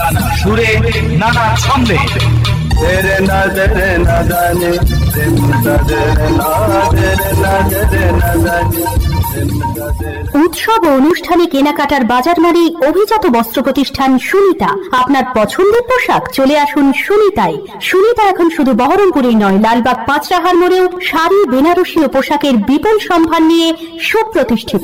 সুরে নানা ছন্দে। উৎসব ও অনুষ্ঠানে কেনাকাটার বাজার মানে অভিজাত বস্ত্র প্রতিষ্ঠান সুনিতা। আপনার পছন্দের পোশাক চলে আসুন সুনিতায়। সুনিতা এখন শুধু বহরমপুরেই নয়, লালবাগ পাঁচরাহার মোড়েও শাড়ি, বেনারসি ও পোশাকের বিপুল সম্ভার নিয়ে সুপ্রতিষ্ঠিত।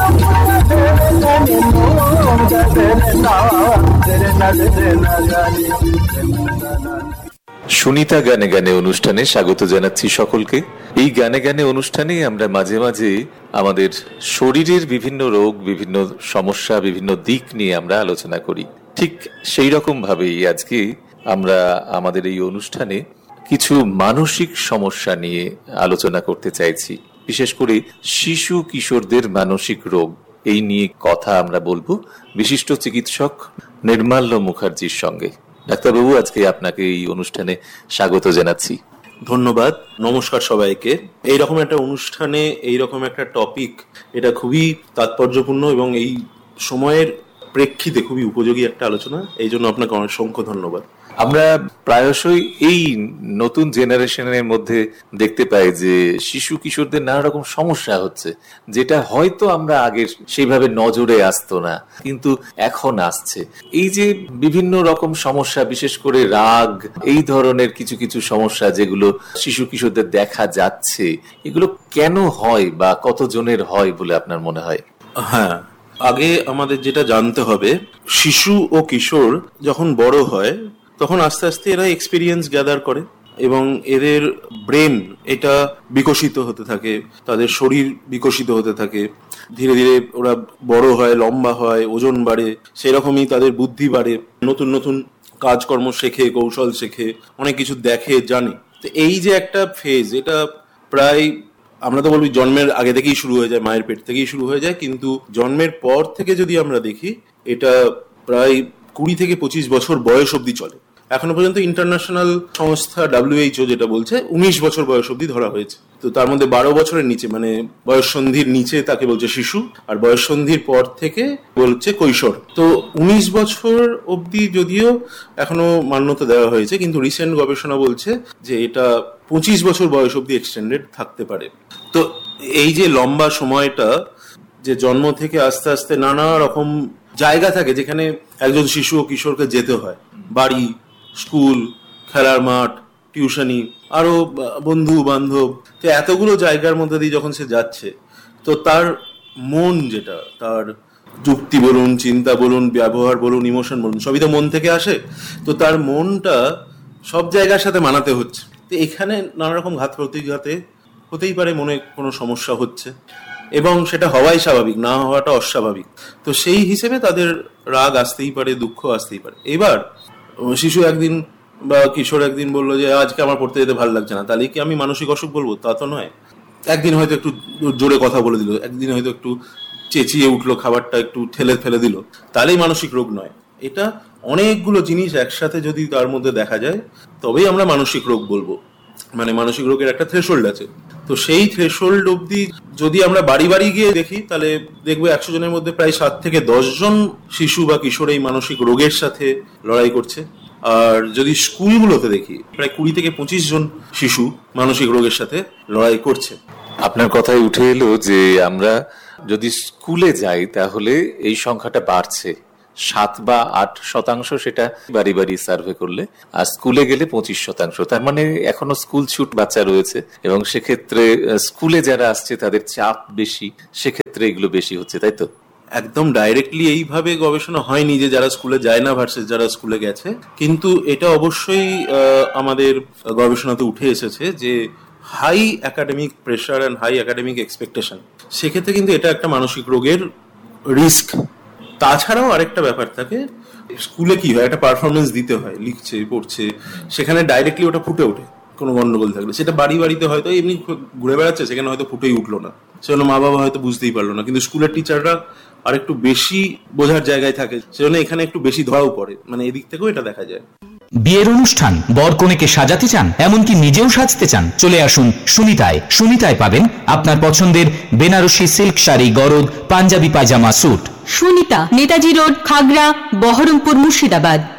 সুনিতা গানে গানে অনুষ্ঠানে স্বাগত জানাচ্ছি সকলকে। এই গানে গানে অনুষ্ঠানে আমরা মাঝে মাঝে আমাদের শরীরের বিভিন্ন রোগ, বিভিন্ন সমস্যা, বিভিন্ন দিক নিয়ে আমরা আলোচনা করি। ঠিক সেই রকম ভাবেই আজকে আমরা আমাদের এই অনুষ্ঠানে কিছু মানসিক সমস্যা নিয়ে আলোচনা করতে চাইছি। বিশেষ করে শিশু কিশোরদের মানসিক রোগ, এই নিয়ে কথা আমরা বলবো বিশিষ্ট চিকিৎসক নির্মাল্য মুখার্জির সঙ্গে। ডাক্তারবাবু, আজকে আপনাকে এই অনুষ্ঠানে স্বাগত জানাচ্ছি। ধন্যবাদ। নমস্কার সবাইকে। এইরকম একটা অনুষ্ঠানে এইরকম একটা টপিক, এটা খুবই তাৎপর্যপূর্ণ এবং এই সময়ের প্রেক্ষিতে খুবই উপযোগী একটা আলোচনা। এই জন্য আপনাকে অসংখ্য ধন্যবাদ। আমরা প্রায়শই এই নতুন জেনারেশনের মধ্যে দেখতে পাই যে শিশু কিশোরদের নানা রকম সমস্যা হচ্ছে, যেটা হয়তো আমরা আগে সেইভাবে নজরে আসতো না, কিন্তু এখন আসছে। এই যে বিভিন্ন রকম সমস্যা, বিশেষ করে রাগ, এই ধরনের কিছু কিছু সমস্যা যেগুলো শিশু কিশোরদের দেখা যাচ্ছে, এগুলো কেন হয় বা কতজনের হয় বলে আপনার মনে হয়? হ্যাঁ, আগে আমাদের যেটা জানতে হবে, শিশু ও কিশোর যখন বড় হয় তখন আস্তে আস্তে এরা এক্সপিরিয়েন্স গ্যাদার করে এবং এদের ব্রেন এটা বিকশিত হতে থাকে, তাদের শরীর বিকশিত হতে থাকে। ধীরে ধীরে ওরা বড় হয়, লম্বা হয়, ওজন বাড়ে, সেরকমই তাদের বুদ্ধি বাড়ে, নতুন নতুন কাজকর্ম শেখে, কৌশল শেখে, অনেক কিছু দেখে, জানে। তো এই যে একটা ফেজ, এটা প্রায় আমরা তো বলবি জন্মের আগে থেকেই শুরু হয়ে যায়, মায়ের পেট থেকেই শুরু হয়ে যায়, কিন্তু জন্মের পর থেকে যদি আমরা দেখি, এটা প্রায় 20 থেকে 25 বছর বয়স অবধি চলে। এখনো পর্যন্ত ইন্টারন্যাশনাল সংস্থা WHO যেটা বলছে 19 বছর বয়স অবধি ধরা হয়েছে। তো তার মধ্যে 12 বছরের নিচে, মানে বয়ঃসন্ধির নিচে, তাকে বলছে শিশু, আর বয়ঃসন্ধির পর থেকে বলছে কৈশোর। তো 19 বছর অবধি যদিও এখনো মান্যতা দেওয়া হয়েছে, কিন্তু রিসেন্ট গবেষণা বলছে যে এটা 25 বছর বয়স অবধি এক্সটেন্ডেড থাকতে পারে। তো এই যে লম্বা সময়টা, যে জন্ম থেকে আস্তে আস্তে নানা রকম জায়গা থাকে যেখানে একজন শিশু ও কিশোরকে যেতে হয়, বাড়ি, স্কুল, খেলার মাঠ, টিউশনি, আরো বন্ধু বান্ধব, তো এতগুলো জায়গার মধ্যে দিয়ে যখন সে যাচ্ছে, তো তার মন, যেটা তার যুক্তি বলুন, চিন্তা বলুন, ব্যবহার বলুন, ইমোশন বলুন, সবই তো মন থেকে আসে। তো তার মনটা সব জায়গার সাথে মানাতে হচ্ছে। তো এখানে নানা রকম ঘাত প্রতিঘাতে হতেই পারে, মনে কোনো সমস্যা হচ্ছে, এবং সেটা হওয়াই স্বাভাবিক, না হওয়াটা অস্বাভাবিক। তো সেই হিসেবে তাদের রাগ আসতেই পারে, দুঃখ আসতেই পারে। এবার শিশু একদিন বা কিশোর একদিন বললো যে আজকে আমার পড়তে যেতে ভালো লাগছে না, তাহলে কি আমি মানসিক অসুখ বলবো? তা তো নয়। একদিন হয়তো একটু জোরে কথা বলে দিল, একদিন হয়তো একটু চেঁচিয়ে উঠলো, খাবারটা একটু ঠেলে ফেলে দিল, তাহলেই মানসিক রোগ নয়। এটা অনেকগুলো জিনিস একসাথে যদি তার মধ্যে দেখা যায়, তবেই আমরা মানসিক রোগ বলবো। মানে মানসিক রোগের একটা থ্রেশহোল্ড আছে। তো সেই থ্রেশহোল্ড অবধি যদি আমরা বাড়ি বাড়ি গিয়ে দেখি, তাহলে দেখবো 100 জনের মধ্যে প্রায় 7 থেকে 10 জন শিশু বা কিশোর এই মানসিক রোগের সাথে লড়াই করছে। আর যদি স্কুলগুলোতে দেখি, প্রায় 20 থেকে 25 জন শিশু মানসিক রোগের সাথে লড়াই করছে। আপনার কথায় উঠে এলো যে আমরা যদি স্কুলে যাই তাহলে এই সংখ্যাটা বাড়ছে, 7 বা 8%, সেটা বাড়ি বাড়ি সার্ভে করলে, আর স্কুলে গেলে 25%। তার মানে এখনো স্কুল ছুট বাচ্চা রয়েছে, এবং সেক্ষেত্রে স্কুলে যারা আসছে তাদের চাপ বেশি, সেক্ষেত্রে এগুলো বেশি হচ্ছে, তাই তো? একদম ডাইরেক্টলি এইভাবে গবেষণা হয়নি যে যারা স্কুলে যায় না ভার্সেস যারা স্কুলে গেছে, কিন্তু এটা অবশ্যই আমাদের গবেষণাতে উঠে এসেছে যে high academic pressure and high academic expectation, সেক্ষেত্রে কিন্তু এটা একটা মানসিক রোগের রিস্ক। তাছাড়াও আরেকটা ব্যাপার থাকে, স্কুলে কি হয়, একটা পারফরমেন্স দিতে হয়, লিখছে, পড়ছে, সেখানে ডাইরেক্টলি ওটা ফুটে ওঠে কোনো গন্ডগোল থাকলে। সেটা বাড়ি বাড়িতে হয়তো এমনি ঘুরে বেড়াচ্ছে, সেখানে হয়তো ফুটেই উঠলো না, সেজন্য মা বাবা হয়তো বুঝতেই পারলো না। কিন্তু স্কুলের টিচাররা আর একটু বেশি বোঝার জায়গায় থাকে, সেজন্য এখানে একটু বেশি ধরাও পড়ে। মানে এদিক থেকেও এটা দেখা যায়। বিয়ের অনুষ্ঠান, বর কনেকে সাজাতে চান, এমনকি নিজেও সাজতে চান, চলে আসুন সুনিতায়। সুনিতায় পাবেন আপনার পছন্দের বেনারসি সিল্ক শাড়ি, গরদ, পাঞ্জাবি, পায়জামা, স্যুট। সুনিতা, নেতাজি রোড, খাগড়া, বহরমপুর, মুর্শিদাবাদ।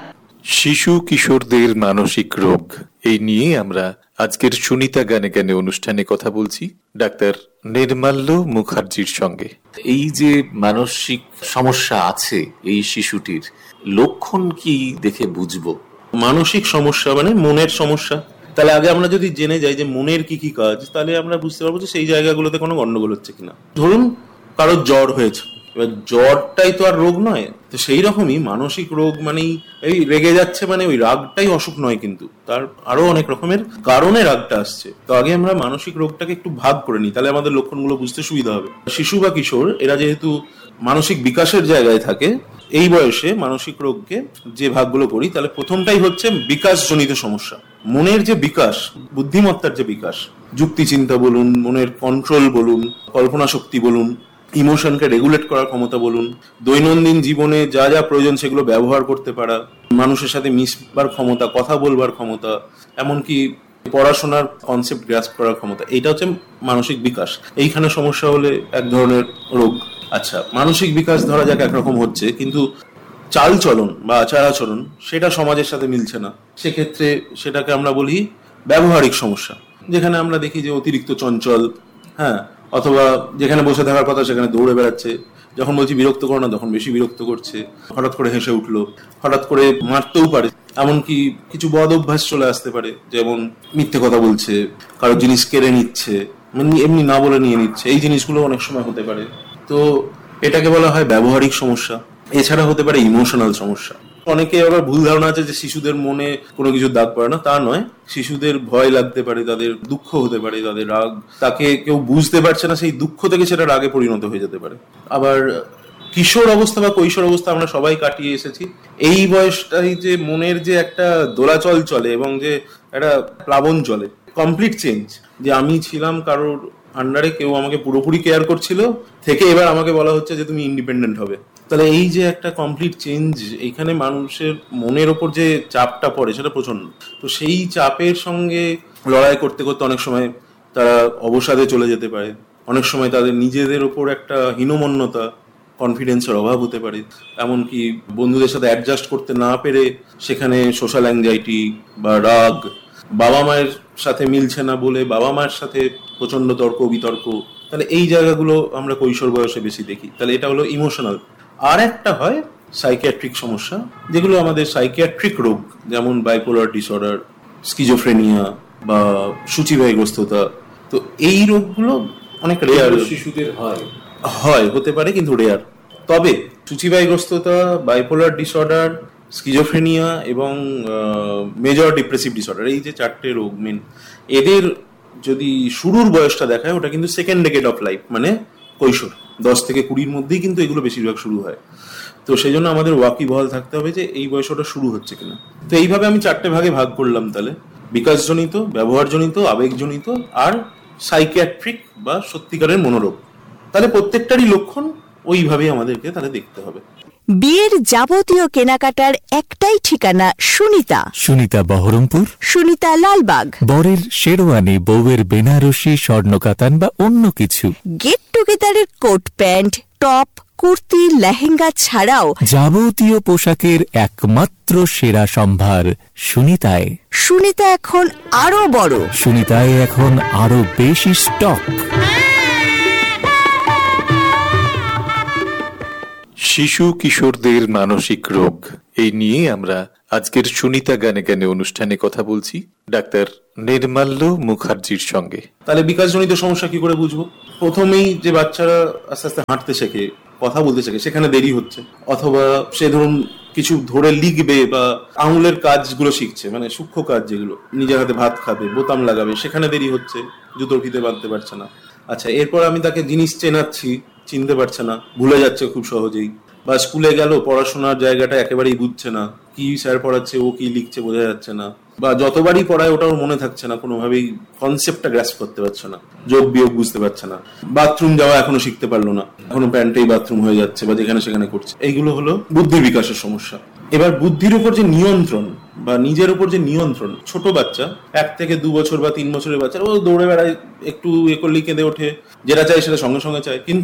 শিশু কিশোরদের মানসিক রোগ এই নিয়ে আমরা আজকের সুনিতা গানে গানে অনুষ্ঠানে কথা বলছি ডাক্তার নির্মাল্য মুখার্জির সঙ্গে। এই যে মানসিক সমস্যা আছে এই শিশুটির, লক্ষণ কি দেখে বুঝবো? মানসিক সমস্যা মানে মনের সমস্যা। তাহলে আগে আমরা যদি জেনে যাই যে মনের কি কি কাজ, তাহলে আমরা বুঝতে পারবো যে সেই জায়গাগুলোতে কোনো গন্ডগোল হচ্ছে কিনা। ধরুন কারোর জ্বর হয়েছে, এবার জ্বরটাই তো আর রোগ নয়, তো সেই রকমই মানসিক রোগ মানেই এই রেগে যাচ্ছে মানে ওই রাগটাই অসুখ নয়, কিন্তু তার আরো অনেক রকমের কারণে রাগটা আসছে। তো আগে আমরা মানসিক রোগটাকে একটু ভাগ করে নিই, তাহলে আমাদের লক্ষণগুলো বুঝতে সুবিধা হবে। শিশু বা কিশোর এরা যেহেতু মানসিক বিকাশের জায়গায় থাকে, এই বয়সে মানসিক রোগকে যে ভাগগুলো করি, তাহলে প্রথমটাই হচ্ছে বিকাশজনিত সমস্যা। মনের যে বিকাশ, বুদ্ধিমত্তার যে বিকাশ, যুক্তি চিন্তা বলুন, মনের কন্ট্রোল বলুন, কল্পনা শক্তি বলুন, ইমোশনকে রেগুলেট করার ক্ষমতা বলুন, দৈনন্দিন জীবনে যা যা প্রয়োজন সেগুলো ব্যবহার করতে পারা, মানুষের সাথে মিশবার ক্ষমতা, কথা বলবার ক্ষমতা, এমনকি পড়াশোনার কনসেপ্ট গ্রাস্প করার ক্ষমতা, এইটা হচ্ছে মানসিক বিকাশ। এইখানে সমস্যা হলে এক ধরনের রোগ। আচ্ছা, মানসিক বিকাশ ধরা যাক একরকম হচ্ছে, কিন্তু চালচলন বা আচার আচরণ সেটা সমাজের সাথে মিলছে না, সেক্ষেত্রে সেটাকে আমরা বলি ব্যবহারিক সমস্যা। যেখানে আমরা দেখি যে অতিরিক্ত চঞ্চল, হ্যাঁ, অথবা যেখানে বসে থাকার কথা সেখানে দৌড়ে বেড়াচ্ছে, যখন বলছি বিরক্ত করো না তখন বেশি বিরক্ত করছে, হঠাৎ করে হেসে উঠলো, হঠাৎ করে মারতেও পারে, এমনকি কিছু বদ অভ্যাস চলে আসতে পারে, যেমন মিথ্যে কথা বলছে, কারো জিনিস কেড়ে নিচ্ছে, এমনি না বলে নিয়ে নিচ্ছে, এই জিনিসগুলো অনেক সময় হতে পারে। তো এটাকে বলা হয় ব্যবহারিক সমস্যা। এছাড়া হতে পারে ইমোশনাল সমস্যা। অনেকে আবার ভুল ধারণা আছে যে শিশুদের মনে কোনো কিছু দাগ পড়ে না, তা নয়। শিশুদের ভয় লাগতে পারে, তাদের দুঃখ হতে পারে, তাদের রাগ, তাকে কেউ বুঝতে পারছে না, সেই দুঃখ থেকে সেটা রাগে পরিণত হয়ে যেতে পারে। আবার কিশোর অবস্থা বা কৈশোর অবস্থা আমরা সবাই কাটিয়ে এসেছি। এই বয়সটাই যে মনের যে একটা দোলাচল চলে এবং যে একটা প্লাবন চলে, কমপ্লিট চেঞ্জ, যে আমি ছিলাম কারোর আন্ডারে, কেউ আমাকে পুরোপুরি কেয়ার করছিল, থেকে এবার আমাকে বলা হচ্ছে যে তুমি ইন্ডিপেন্ডেন্ট হবে। তাহলে এই যে একটা কমপ্লিট চেঞ্জ, এইখানে মানুষের মনের ওপর যে চাপটা পড়ে সেটা প্রচন্ড। তো সেই চাপের সঙ্গে লড়াই করতে করতে অনেক সময় তারা অবসাদে চলে যেতে পারে, অনেক সময় তাদের নিজেদের ওপর একটা হীনমন্যতা, কনফিডেন্সের অভাব হতে পারে, এমনকি বন্ধুদের সাথে অ্যাডজাস্ট করতে না পেরে সেখানে সোশ্যাল অ্যাংজাইটি বা রাগ, বাবা মায়ের সাথে মিলছে না বলে বাবা মায়ের সাথে প্রচন্ড তর্ক বিতর্ক। তাহলে এই জায়গাগুলো আমরা কৈশোর বয়সে বেশি দেখি। তাহলে এটা হলো ইমোশনাল। আর একটা হয় সাইকিয়াট্রিক সমস্যা, যেগুলো আমাদের সাইকিয়াট্রিক রোগ, যেমন বাইপোলার ডিসঅর্ডার, স্কিজোফ্রেনিয়া বা সূচিবাহীগ্রস্ততা। তো এই রোগগুলো অনেক রেয়ার শিশুদের হয়, হতে পারে, কিন্তু রেয়ার। তবে সূচিবাহীগ্রস্ততা, বাইপোলার ডিসঅর্ডার, স্কিজোফ্রেনিয়া এবং মেজর ডিপ্রেসিভ ডিসঅর্ডার, এই যে চারটে রোগ মেন, এদের যদি শুরুর বয়সটা দেখায়, ওটা কিন্তু সেকেন্ড ডেকেড অফ লাইফ, মানে কৈশোর, 10 থেকে 20-র মধ্যেই কিন্তু এগুলো বেশিরভাগ শুরু হয়। তো সেই জন্য আমাদের ওয়াকিবহাল থাকতে হবে যে এই বয়সে ওটা শুরু হচ্ছে কিনা। তো এইভাবে আমি 4টে ভাগে ভাগ করলাম, তাহলে বিকাশজনিত, ব্যবহারজনিত, আবেগজনিত আর সাইকিয়াট্রিক বা সত্যিকারের মনোরোগ। তাহলে প্রত্যেকটারই লক্ষণ ওইভাবেই আমাদেরকে তাহলে দেখতে হবে। বিয়ের যাবতীয় কেনাকাটার একটাই ঠিকানা, সুনিতা। সুনিতা বহরমপুর, সুনিতা লালবাগ। বরের শেরওয়ানি, বউয়ের বেনারসি, স্বর্ণকাতান বা অন্য কিছু, gate টুগেদারের coat pant, top, kurti, lehenga ছাড়াও যাবতীয় পোশাকের একমাত্র সেরা সম্ভার সুনিতায়। সুনিতা এখন আরো বড়, সুনিতায় এখন আরো বেশি স্টক। শিশু কিশোরদের মানসিক রোগ এই নিয়ে আমরা আজকের সুনিতা গানে গানে অনুষ্ঠানে কথা বলছি ডাক্তার নির্মাল্য মুখার্জির সঙ্গে। তাহলে বিকাশজনিত সমস্যা কি করে বুঝবো? প্রথমেই যে বাচ্চারা আস্তে আস্তে হাঁটতে শেখে, কথা বলতে শেখে, সেখানে দেরি হচ্ছে, অথবা সে ধরুন কিছু ধরে লিখবে বা আঙুলের কাজগুলো শিখছে, মানে সূক্ষ্ম কাজ যেগুলো, নিজের হাতে ভাত খাবে, বোতাম লাগাবে, সেখানে দেরি হচ্ছে, জুতোর ফিতে বাঁধতে পারছে না। আচ্ছা, এরপর আমি তাকে জিনিস চেনাচ্ছি, চিনতে পারছে না, ভুলে যাচ্ছে খুব সহজেই। বা স্কুলে গেল, পড়াশোনার জায়গাটা একেবারেই বুঝছে না, কি স্যার পড়াচ্ছে, ও কি লিখছে বোঝা যাচ্ছে না, বা যতবারই পড়ায় ওটা ওর মনে থাকছে না, কোনোভাবেই কনসেপ্টটা গ্রাস্প করতে পারছে না, যোগ বিয়োগ বুঝতে পারছে না, বাথরুম যাওয়া এখনো শিখতে পারলো না, এখনো প্যান্টেই বাথরুম হয়ে যাচ্ছে বা যেখানে সেখানে করছে। এইগুলো হলো বুদ্ধির বিকাশের সমস্যা। এবার বুদ্ধির উপর যে নিয়ন্ত্রণ বা নিজের উপর যে নিয়ন্ত্রণ, ছোট বাচ্চা 1 থেকে 2 বছর বা 3 বছরের বাচ্চা ও দৌড়ে বেড়ায়, একটু করলেই কেঁদে ওঠে, যেটা চাই সেটা সঙ্গে সঙ্গে চায়, কিন্তু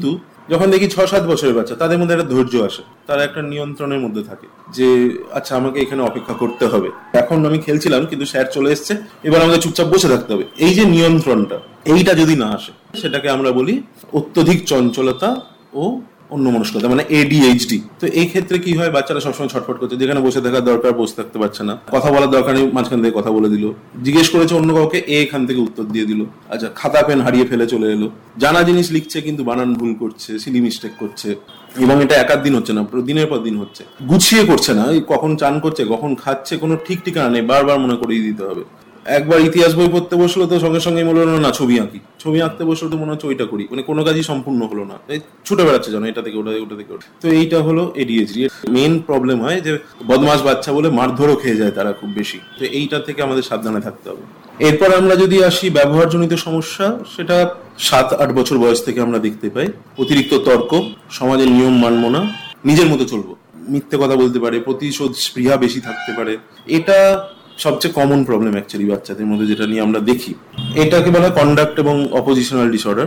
যখন দেখি 6-7 বছরের বাচ্চা, তাদের মধ্যে একটা ধৈর্য আসে, তারা একটা নিয়ন্ত্রণের মধ্যে থাকে যে আচ্ছা আমাকে এখানে অপেক্ষা করতে হবে, এখন আমি খেলছিলাম কিন্তু স্যার চলে এসছে, এবার আমাকে চুপচাপ বসে থাকতে হবে। এই যে নিয়ন্ত্রণটা, এইটা যদি না আসে, সেটাকে আমরা বলি অত্যধিক চঞ্চলতা ও অন্যমনস্কতা, মানে ADHD। তো এই ক্ষেত্রে কি হয়, বাচ্চারা সবসময় ছটফট করছে, যেখানে বসে থাকার দরকার বসে থাকতে পারছে না, কথা বলার দরকার নেই মাঝখান থেকে কথা বলে দিল, জিজ্ঞেস করেছে অন্য কাউকে, এখান থেকে উত্তর দিয়ে দিল, আচ্ছা খাতা পেন হারিয়ে ফেলে চলে এলো, জানা জিনিস লিখছে কিন্তু বানান ভুল করছে, সিলি মিস্টেক করছে, এবং এটা একাধ দিন হচ্ছে না, দিনের পর দিন হচ্ছে, গুছিয়ে করছে না, কখন চান করছে কখন খাচ্ছে কোনো ঠিক ঠিকানা নেই, বারবার মনে করিয়ে দিতে হবে। একবার ইতিহাস বই পড়তে বসলো তো সঙ্গে সঙ্গে মনে হলো না ছবি আঁকি, ছবি আঁকতে বসলো তো মনে হচ্ছে ওইটা করি, মানে কোনো কাজই সম্পূর্ণ হলো না, ছুটে বেড়াচ্ছে যেন এটা থেকে ওটা, ওটা থেকে ওটা। তো এইটা হলো ADHD। মেইন প্রবলেম হয় যে বদমাশ বাচ্চা বলে মারধরও খেয়ে যায় তারা খুব বেশি, তো এইটা থেকে আমাদের সাবধানে থাকতে হবে। এরপর আমরা যদি আসি ব্যবহারজনিত সমস্যা, সেটা 7-8 বছর বয়স থেকে আমরা দেখতে পাই। অতিরিক্ত তর্ক, সমাজের নিয়ম মানব না, নিজের মতো চলবো, মিথ্যে কথা বলতে পারে, প্রতিশোধ স্পৃহা বেশি থাকতে পারে। এটা সবচেয়ে কমন প্রবলেম অ্যাকচুয়ালি বাচ্চাদের মধ্যে যেটা নিয়ে আমরা দেখি। এটাকে বলা হয় কন্ডাক্ট এবং অপোজিশনাল ডিসঅর্ডার।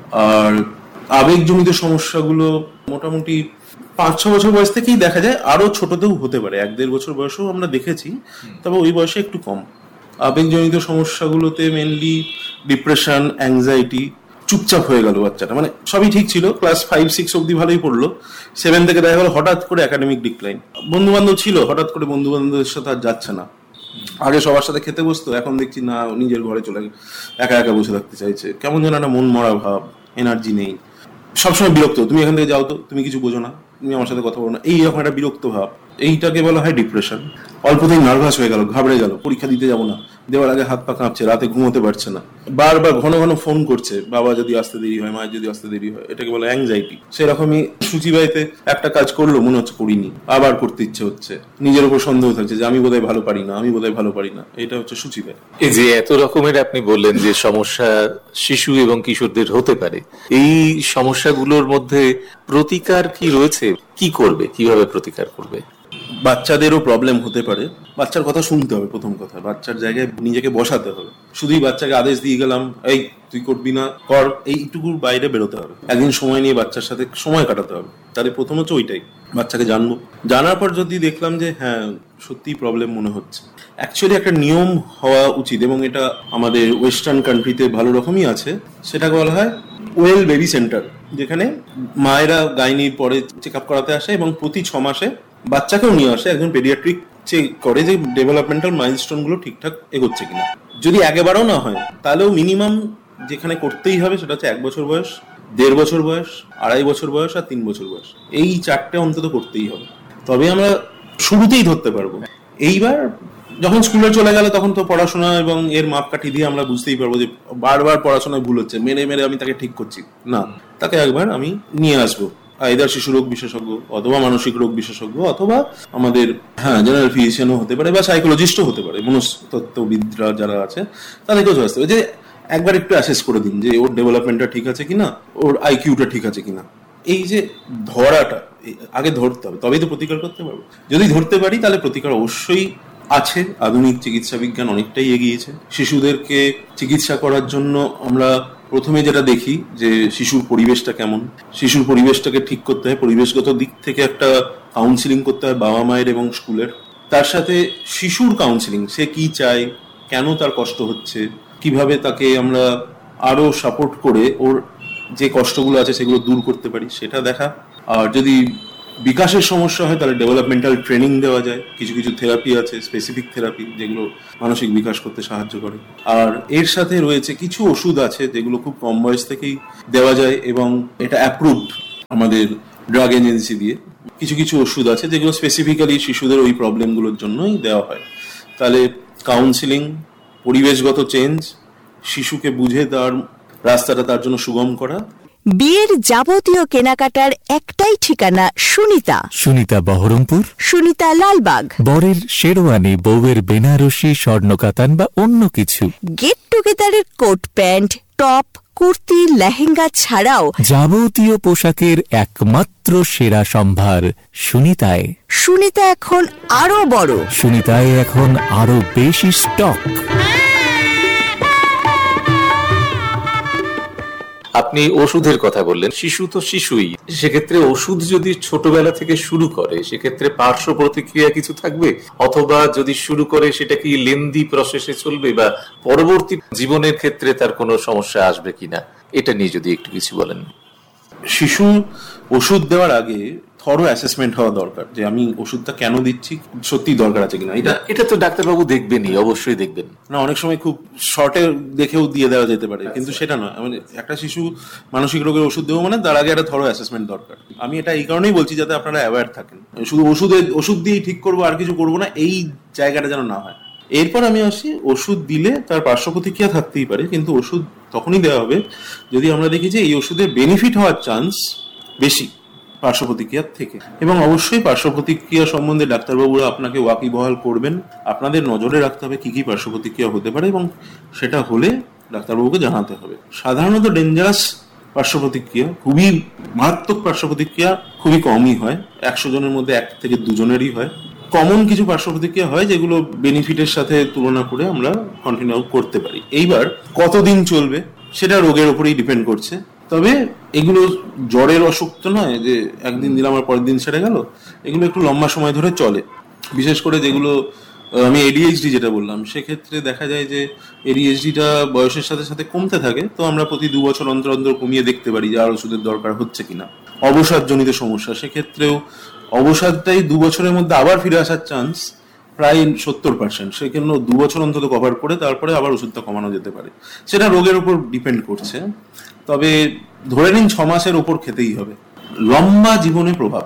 আর আবেগজনিত সমস্যাগুলো মোটামুটি 5-6 বছর বয়স থেকেই দেখা যায়, আরো ছোটতেও হতে পারে, 1-1.5 বছর বয়সেও আমরা দেখেছি, তবে ওই বয়সে একটু কম। আবেগজনিত সমস্যাগুলোতে মেনলি ডিপ্রেশন, অ্যাংজাইটি, চুপচাপ হয়ে গেল বাচ্চাটা, মানে সবই ঠিক ছিল, ক্লাস 5-6 অব্দি ভালোই পড়লো, 7 থেকে দেখা গেল হঠাৎ করে একাডেমিক ডিক্লাইন। বন্ধু বান্ধব ছিল, হঠাৎ করে বন্ধু বান্ধবের সাথে আর যাচ্ছে না, আগে সবার সাথে খেতে বসতো, এখন দেখছি না, নিজের ঘরে চলে একা একা বসে থাকতে চাইছে, কেমন যেন একটা মন মরা ভাব, এনার্জি নেই, সবসময় বিরক্ত, তুমি এখান থেকে যাও তো, তুমি কিছু বোঝো না, তুমি আমার সাথে কথা বলো না, এইরকম একটা বিরক্ত ভাব, এইটাকে বলা হয় ডিপ্রেশন। অল্পতেই নার্ভাস হয়ে গেল, ঘাবড়ে গেল, পরীক্ষা দিতে যাবো না, দেওয়ার আগে হাত পা কাঁপছে, রাতে ঘুমোতে পারছে না, বারবার ঘন ঘন ফোন করছে, বাবা যদি আসতে দেরি হয়, মায়ের যদি আসতে দেরি হয়, এটাকে বলে অ্যাংজাইটি। সেরকমই সূচিবাইতে একটা কাজ করলো, মনে হচ্ছে করিনি, আবার করতে ইচ্ছে হচ্ছে, নিজের উপর সন্দেহ থাকছে যে আমি বোধহয় ভালো পারি না, আমি বোধহয় ভালো পারি না, এটা হচ্ছে সূচিবাই। এই যে এত রকমের আপনি বললেন যে সমস্যা শিশু এবং কিশোরদের হতে পারে, এই সমস্যাগুলোর মধ্যে প্রতিকার কি রয়েছে? কি করবে, কিভাবে প্রতিকার করবে? বাচ্চাদেরও প্রবলেম হতে পারে, বাচ্চার কথা শুনতে হবে, প্রথম কথা বাচ্চার জায়গায় নিজেকে বসাতে হবে। শুধুই বাচ্চাকে আদেশ দিয়ে গেলাম এই তুই করবি না, কর, এইটুকুর বাইরে বেরোতে হবে। একদিন সময় নিয়ে বাচ্চার সাথে সময় কাটাতে হবে। তাহলে প্রথম হচ্ছে ওইটাই, বাচ্চাকে জানবো, জানার পর যদি দেখলাম যে হ্যাঁ সত্যি প্রবলেম মনে হচ্ছে, অ্যাকচুয়ালি একটা নিয়ম হওয়া উচিত, এবং এটা আমাদের ওয়েস্টার্ন কান্ট্রিতে ভালো রকমই আছে, সেটাকে বলা হয় ওয়েল বেবি সেন্টার, যেখানে মায়েরা গাইনির পরে চেক আপ করাতে আসে এবং প্রতি 6 মাসে বাচ্চাকেও নিয়ে আসে, একজন পেডিয়াট্রিক চেক করে যে ডেভেলপমেন্টাল মাইলস্টোন গুলো ঠিকঠাক এগোচ্ছে কিনা। যদি একেবারেও না হয় তাহলেও মিনিমাম যেখানে করতেই হবে সেটা হচ্ছে 1 বছর বয়স, 1.5 বছর বয়স, 2.5 বছর বয়স আর 3 বছর বয়স, এই 4টে অন্তত করতেই হবে, তবে আমরা শুরুতেই ধরতে পারবো। এইবার যখন স্কুলে চলে গেল তখন তো পড়াশোনা এবং এর মাপকাঠি দিয়ে আমরা বুঝতেই পারবো যে বারবার পড়াশোনায় ভুল হচ্ছে, মেরে মেরে আমি তাকে ঠিক করছি না, তাকে একবার আমি নিয়ে আসবো আইদার শিশু রোগ বিশেষজ্ঞ অথবা মানসিক রোগ বিশেষজ্ঞ, অথবা আমাদের জেনারেল ফিজিশিয়ানও হতে পারে বা সাইকোলজিস্টও হতে পারে, মনস্তত্ত্ববিদরা যারা আছে তাদেরকেও আসতে হবে, যে একবার একটু অ্যাসেস করে দিন যে ওর ডেভেলপমেন্টটা ঠিক আছে কিনা, ওর আইকিউটা ঠিক আছে কিনা। এই যে ধরাটা আগে ধরতে হবে, তবেই তো প্রতিকার করতে পারবো। যদি ধরতে পারি তাহলে প্রতিকার অবশ্যই আছে। আধুনিক চিকিৎসা বিজ্ঞান অনেকটাই এগিয়েছে। শিশুদেরকে চিকিৎসা করার জন্য আমরা প্রথমে যেটা দেখি যে শিশুর পরিবেশটা কেমন, শিশুর পরিবেশটাকে ঠিক করতে হয়, পরিবেশগত দিক থেকে একটা কাউন্সিলিং করতে হয় বাবা মায়ের এবং স্কুলের, তার সাথে শিশুর কাউন্সিলিং, সে কি চায়, কেন তার কষ্ট হচ্ছে, কিভাবে তাকে আমরা আরো সাপোর্ট করে ওর যে কষ্টগুলো আছে সেগুলো দূর করতে পারি সেটা দেখা। আর যদি বিকাশের সমস্যা হয় তাহলে ডেভেলপমেন্টাল ট্রেনিং দেওয়া যায়, কিছু কিছু থেরাপি আছে, স্পেসিফিক থেরাপি যেগুলো মানসিক বিকাশ করতে সাহায্য করে। আর এর সাথে রয়েছে কিছু ওষুধ আছে যেগুলো খুব কম বয়স থেকেই দেওয়া যায় এবং এটা অ্যাপ্রুভড আমাদের ড্রাগ এজেন্সি দিয়ে। কিছু কিছু ওষুধ আছে যেগুলো স্পেসিফিক্যালি শিশুদের ওই প্রবলেমগুলোর জন্যই দেওয়া হয়। তাহলে কাউন্সিলিং, পরিবেশগত চেঞ্জ, শিশুকে বুঝে তার রাস্তাটা তার জন্য সুগম করা। বিয়ের যাবতীয় কেনাকাটার একটাই ঠিকানা, সুনিতা। সুনিতা বহরমপুর, সুনিতা লালবাগ। বরের শেরওয়ানি, বউয়ের বেনারসি, স্বর্ণকাতান বা অন্য কিছু, gate টুগেদারের coat pant, top, kurti, lehenga ছাড়াও যাবতীয় পোশাকের একমাত্র সেরা সম্ভার সুনিতায়। সুনিতা এখন আরো বড়, সুনিতায় এখন আরো বেশি স্টক। আপনি ওষুধের কথা বললেন, শিশু তো শিশুই, সেক্ষেত্রে ওষুধ যদি ছোটবেলা থেকে শুরু করে সেক্ষেত্রে পার্শ্ব প্রতিক্রিয়া কিছু থাকবে, অথবা যদি শুরু করে সেটা কি লেন্দি প্রসেসে চলবে, বা পরবর্তী জীবনের ক্ষেত্রে তার কোনো সমস্যা আসবে কিনা, এটা নিয়ে যদি একটু কিছু বলেন। শিশু ওষুধ দেওয়ার আগে থরো অ্যাসেসমেন্ট হওয়া দরকার, যে আমি ওষুধটা কেন দিচ্ছি, সত্যি দরকার আছে কিনা। এটা তো ডাক্তারবাবু দেখবেনই, অবশ্যই দেখবেন না, অনেক সময় খুব শর্টে দেখেও দিয়ে দেওয়া যেতে পারে, কিন্তু সেটা নয়। মানে একটা শিশু মানসিক রোগের ওষুধ দেবো মানে তার আগে একটা থরো অ্যাসেসমেন্ট দরকার। আমি এটা এই কারণেই বলছি যাতে আপনারা অ্যাওয়্যার থাকেন। শুধু ওষুধ দিয়েই ঠিক করবো আর কিছু করবো না, এই জায়গাটা যেন না হয়। এরপর আমি আসি, ওষুধ দিলে তার পার্শ্ব প্রতিক্রিয়া থাকতেই পারে, কিন্তু ওষুধ তখনই দেওয়া হবে যদি আমরা দেখি যে এই ওষুধের বেনিফিট হওয়ার চান্স বেশি পার্শ্ব প্রতিক্রিয়ার থেকে। এবং অবশ্যই পার্শ্ব প্রতিক্রিয়া সম্বন্ধে ডাক্তারবাবুরা আপনাকে ওয়াকিবহাল করবেন, আপনাদের নজরে রাখতে হবে কি কি পার্শ্ব প্রতিক্রিয়া হতে পারে, এবং সেটা হলে ডাক্তারবাবুকে জানাতে হবে। সাধারণত ডেঞ্জারাস পার্শ্ব প্রতিক্রিয়া, খুবই মারাত্মক পার্শ্ব প্রতিক্রিয়া খুবই কমই হয়, 100 জনের মধ্যে 1 থেকে 2 জনেরই হয়। কমন কিছু পার্শ্ব প্রতিক্রিয়া হয় যেগুলো বেনিফিটের সাথে তুলনা করে আমরা কন্টিনিউ করতে পারি। এইবার কতদিন চলবে সেটা রোগের উপরেই ডিপেন্ড করছে। তবে এগুলো জ্বরের অসুখ তো নয় যে একদিন দিলাম আর পরের দিন সেরে গেল, এগুলো একটু লম্বা সময় ধরে চলে। বিশেষ করে যেগুলো আমি ADHD যেটা বললাম, সেক্ষেত্রে দেখা যায় যে ADHDটা বয়সের সাথে সাথে কমতে থাকে, তো আমরা প্রতি 2 বছর অন্তর অন্তর কমিয়ে দেখতে পারি যে আর ওষুধের দরকার হচ্ছে কিনা। অবসাদজনিত সমস্যা, সেক্ষেত্রেও অবসাদটাই 2 বছরের মধ্যে আবার ফিরে আসার চান্স প্রায় 70%। সেখানে 2 বছর অন্তত কভার করে তারপরে আবার ওষুধটা কমানো যেতে পারে, সেটা রোগের উপর ডিপেন্ড করছে। তবে ধরে নিন 6 মাসের উপর খেতেই হবে। লম্বা জীবনে প্রভাব,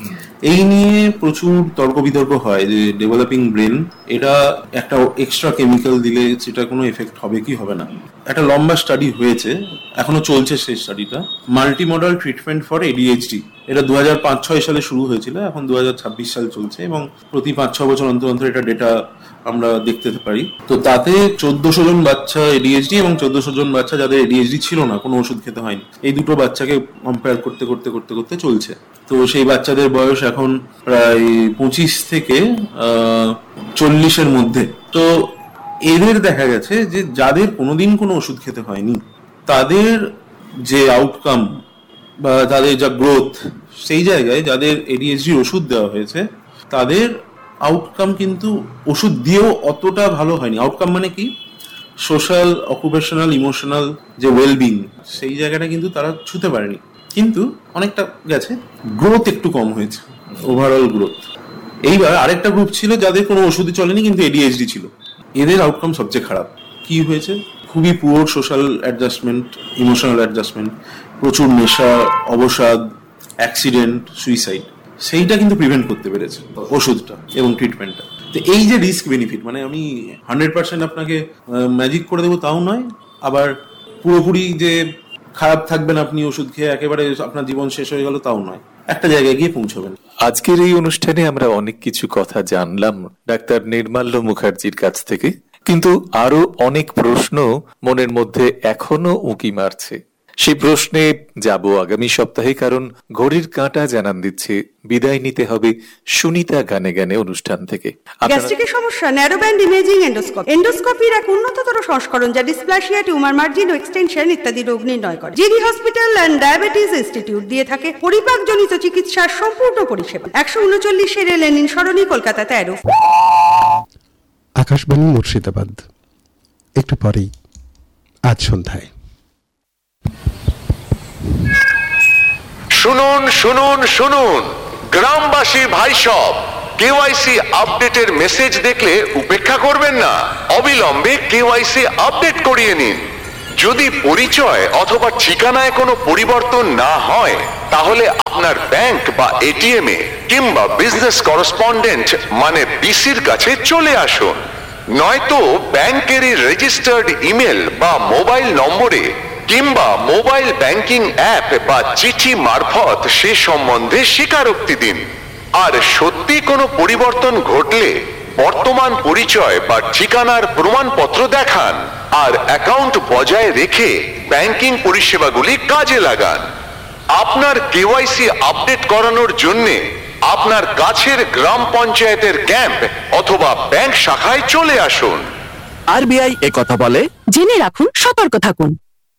এই নিয়ে প্রচুর তর্ক বিতর্ক হয় যে ডেভেলপিং ব্রেন, এটা একটা এক্সট্রা কেমিক্যাল দিলে সেটা কোনো এফেক্ট হবে কি হবে না। একটা লম্বা স্টাডি হয়েছে, এখনো চলছে সেই স্টাডিটা, multi modal treatment for ADHD। এটা 2005-06 সালে শুরু হয়েছিল, এখন 2026 সাল চলছে, এবং প্রতি 5-6 বছর অন্তর অন্তর এটা ডেটা আমরা দেখতে পারি। তো তাতে 1400 জন বাচ্চা ADHD এবং 1400 জন বাচ্চা যাদের ADHD ছিল না, কোনো ওষুধ খেতে হয়নি, এই দুটো বাচ্চাকে কম্পেয়ার করতে করতে করতে করতে চলছে। তো সেই বাচ্চাদের বয়স এখন প্রায় 25 থেকে 40-এর মধ্যে। তো এদের দেখা গেছে যে যাদের কোনোদিন কোনো ওষুধ খেতে হয়নি, তাদের যে আউটকাম বা তাদের যা গ্রোথ, সেই জায়গায় যাদের ADHD ওষুধ দেওয়া হয়েছে তাদের আউটকাম কিন্তু ওষুধ দিয়েও অতটা ভালো হয়নি। আউটকাম মানে কি, সোশ্যাল, অকুপেশনাল, ইমোশনাল যে ওয়েলবিং, সেই জায়গাটা কিন্তু তারা ছুতে পারেনি, কিন্তু অনেকটা গেছে। গ্রোথ একটু কম হয়েছে, ওভারঅল গ্রোথ। এইবার আরেকটা গ্রুপ ছিল যাদের কোনো ওষুধই চলেনি কিন্তু ADHD ছিল, এদের আউটকাম সবচেয়ে খারাপ। কি হয়েছে, খুবই poor social adjustment, emotional adjustment, প্রচুর নেশা, অবসাদ, অ্যাক্সিডেন্ট, সুইসাইড, সেইটা কিন্তু প্রিভেন্ট করতে পেরেছে ওষুধটা এবং ট্রিটমেন্টটা। তো এই যে রিস্ক বেনিফিট, মানে আমি 100% আপনাকে ম্যাজিক করে দেবো তাও নয়, আবার পুরোপুরি যে খারাপ থাকবেন আপনি ওষুধ খেয়ে একেবারে আপনার জীবন শেষ হয়ে গেল তাও নয়, একটা জায়গায় গিয়ে পৌঁছবেন। আজকের এই অনুষ্ঠানে আমরা অনেক কিছু কথা জানলাম ডাক্তার নির্মাল্য মুখার্জির কাছ থেকে, কিন্তু আরো অনেক প্রশ্ন মনের মধ্যে এখনো উঁকি মারছে। সেই প্রশ্নে যাব আগামী সপ্তাহে, কারণ ঘড়ির কাঁটা জানান দিচ্ছে বিদায় নিতে হবে সুনিতা গানে গানে অনুষ্ঠান থেকে। গ্যাস্ট্রিকের সমস্যা, ন্যারো ব্যান্ড ইমেজিং এন্ডোস্কোপি, এন্ডোস্কোপির এক উন্নততর সংস্করণ যা ডিসপ্লাসিয়া, টিউমার মার্জিন ও এক্সটেনশন ইত্যাদি রোগ নির্ণয় করে। GD hospital and diabetes institute দিয়ে থাকে পরিপাকজনিত চিকিৎসার সম্পূর্ণ পরিষেবা। 139 লেনিন সরণি, কলকাতা 13। আকাশবাণী মুর্শিদাবাদ, একটু পরেই আজ সন্ধ্যায়। শুনুন শুনুন শুনুন গ্রামবাসী ভাই সব, KYC আপডেটের মেসেজ দেখলে উপেক্ষা করবেন না, অবিলম্বে KYC আপডেট করিয়ে নিন। যদি পরিচয় অথবা ঠিকানায় কোনো পরিবর্তন না হয় তাহলে আপনার ব্যাংক বা ATM এ কিংবা বিজনেস করেসপন্ডেন্ট মানে BCর কাছে চলে আসুন, নয়তো ব্যাংকেরই রেজিস্টার্ড ইমেল বা মোবাইল নম্বরে কিংবা মোবাইল ব্যাংকিং অ্যাপ বা চিঠি মারফত সে সম্বন্ধে স্বীকারোক্তি দিন। আর সত্যি কোনো পরিবর্তন ঘটলে বর্তমান পরিচয় বা ঠিকানার প্রমাণপত্র দেখান আর অ্যাকাউন্ট বজায় রেখে ব্যাংকিং পরিষেবাগুলি কাজে লাগান। আপনার KYC আপডেট করানোর জন্য আপনার কাছের গ্রাম পঞ্চায়েতের ক্যাম্প অথবা ব্যাংক শাখায় চলে আসুন। RBI একথা বলে, জেনে রাখুন, সতর্ক থাকুন।